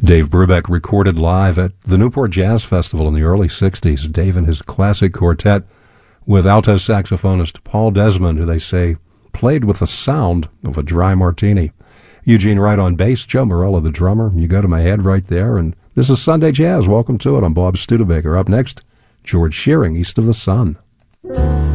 Dave Brubeck recorded live at the Newport Jazz Festival in the early 60s. Dave and his classic quartet with alto saxophonist Paul Desmond, who they say played with the sound of a dry martini. Eugene Wright on bass, Joe Morello the drummer. You go to my head right there, and this is Sunday Jazz. Welcome to it. I'm Bob Studebaker. Up next, George Shearing, East of the Sun.